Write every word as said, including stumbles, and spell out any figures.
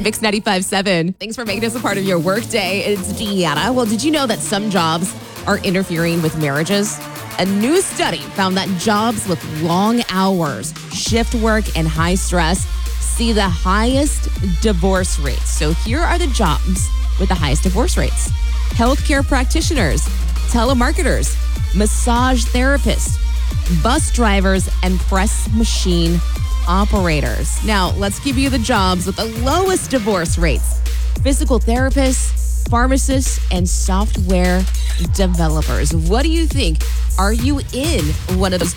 Mix ninety-five point seven. Thanks for making us a part of your workday. It's Deanna. Well, did you know that some jobs are interfering with marriages? A new study found that jobs with long hours, shift work, and high stress see the highest divorce rates. So here are the jobs with the highest divorce rates: healthcare practitioners, telemarketers, massage therapists, bus drivers, and press machine operators. Now, let's give you the jobs with the lowest divorce rates: physical therapists, pharmacists, and software developers. What do you think? Are you in one of those